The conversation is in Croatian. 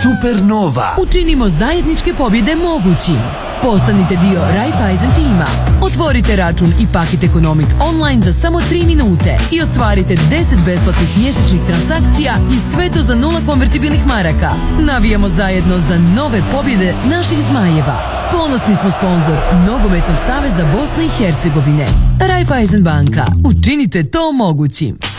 Supernova. Učinimo zajedničke pobjede mogućim. Postanite dio Raiffeisen tima. Otvorite račun i Paket Ekonomik online za samo 3 minute i ostvarite 10 besplatnih mjesečnih transakcija i sve to za 0 konvertibilnih maraka. Navijamo zajedno za nove pobjede naših zmajeva. Ponosni smo sponzor Nogometnog saveza Bosne i Hercegovine. Raiffeisen banka. Učinite to mogućim.